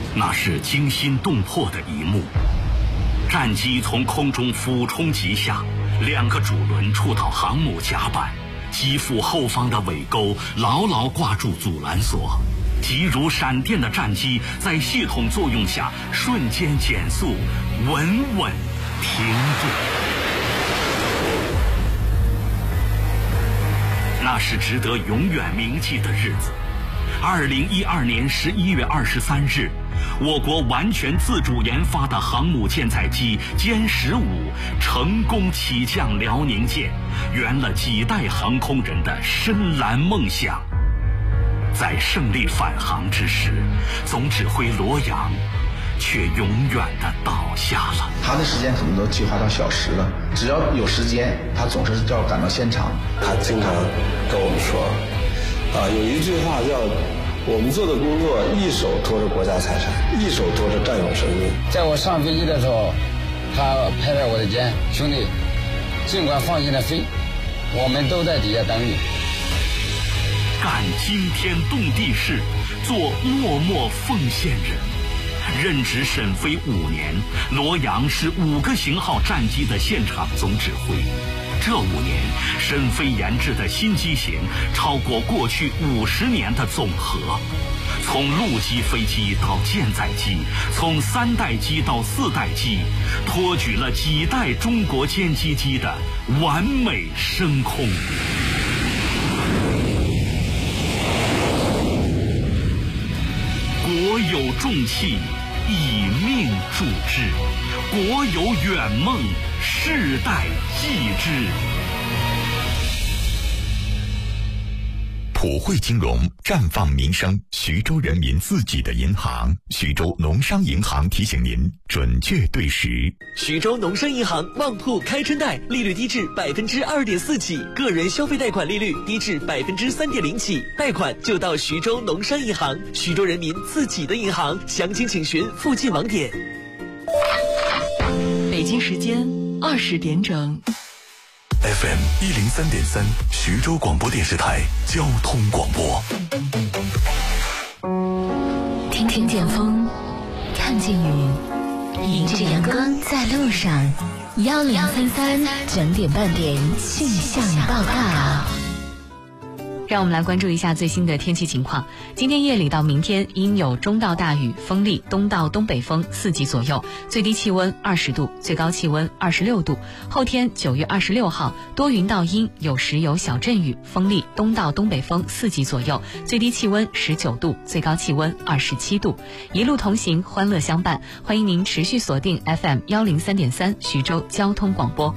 那是惊心动魄的一幕。战机从空中俯冲急下，2个主轮触到航母甲板，机腹后方的尾钩牢牢挂住阻拦索，急如闪电的战机在系统作用下瞬间减速，稳稳停顿。那是值得永远铭记的日子。2012年11月23日，我国完全自主研发的航母舰载机歼15成功起降辽宁舰，圆了几代航空人的深蓝梦想。在胜利返航之时，总指挥罗阳却永远地倒下了。 他的时间可能都计划到小时了，只要有时间，他总是要赶到现场。 他经常跟我们说，有一句话叫“我们做的工作一手托着国家财产，一手托着战友生命”。 在我上飞机的时候，他拍拍我的肩，兄弟，尽管放心的飞，我们都在底下等你。 干惊天动地事，做默默奉献人。任职沈飞5年，罗阳是5个型号战机的现场总指挥。这5年，沈飞研制的新机型超过过去50年的总和。从陆基飞机到舰载机，从3代机到4代机，托举了几代中国歼击机的完美升空。国有重器，以命铸之；国有远梦，世代继之。 普惠金融绽放民生，徐州人民自己的银行。徐州农商银行提醒您准确对时。 徐州农商银行旺铺开春贷，利率低至2.4%起，个人消费贷款利率低至3.0%起，贷款就到徐州农商银行，徐州人民自己的银行。详情请询附近网点。 北京时间20点整。 FM 103.3，徐州广播电视台交通广播。 听见风，看见雨，迎着阳光在路上。1033整点半点气象报告。 让我们来关注一下最新的天气情况。今天夜里到明天阴有中到大雨，风力东到东北风4级左右，最低气温20度，最高气温26度。后天9月26号多云到阴，有时有小阵雨，风力东到东北风4级左右，最低气温19度，最高气温27度。一路同行，欢乐相伴，欢迎您持续锁定 FM 103.3徐州交通广播。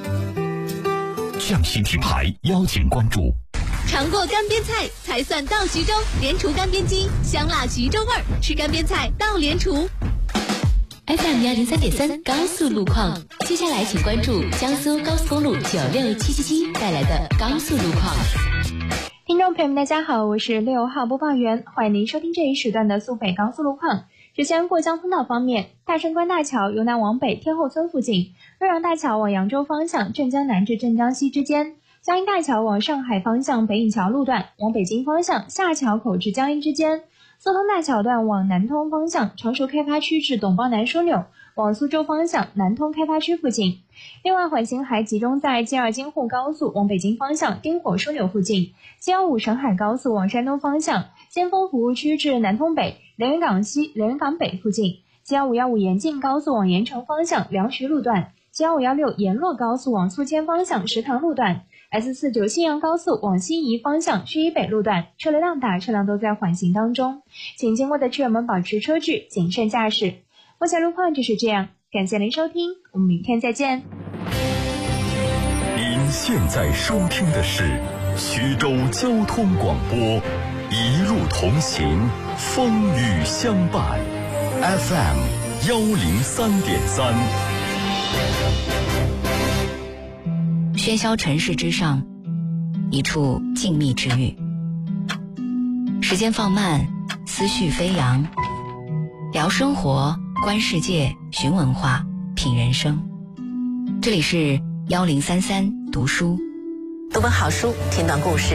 匠心品牌邀请关注。 尝过干煸菜才算到徐州，莲厨干煸鸡，香辣徐州味儿，吃干煸菜到莲厨。 FM 103.3高速路况，接下来请关注江苏高速公路96777带来的高速路况。 听众朋友们大家好，我是6号播报员，欢迎您收听这一时段的苏北高速路况。首先过江通道方面，大胜关大桥由南往北天后村附近，瑞阳大桥往扬州方向镇江南至镇江西之间，江阴大桥往上海方向北引桥路段，往北京方向下桥口至江阴之间，苏通大桥段往南通方向成熟开发区至董邦南枢纽，往苏州方向南通开发区附近。另外缓行还集中在 G2 京沪高速往北京方向丁火枢纽附近， G15 沈海高速往山东方向先锋服务区至南通北连云港西连云港北附近， G1515 延庆高速往盐城方向梁徐路段， G1516 沿洛高速往宿迁方向石塘路段， S49 信阳高速往西宜方向盱眙北路段，车流量大，车辆都在缓行当中，请经过的车友们保持车距，谨慎驾驶。目前路况就是这样，感谢您收听，我们明天再见。 您现在收听的是徐州交通广播，一路同行，风雨相伴， FM 103.3。 喧嚣尘世之上，一处静谧之域。时间放慢，思绪飞扬，聊生活，观世界，寻文化，品人生。这里是1033读书， 读本好书，听段故事。